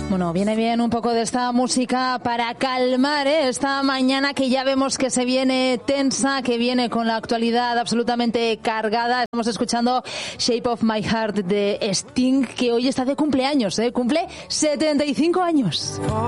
Bueno, viene bien un poco de esta música para calmar esta mañana que ya vemos que se viene tensa, que viene con la actualidad absolutamente cargada. Estamos escuchando Shape of My Heart de Sting, que hoy está de cumpleaños, cumple 75 años.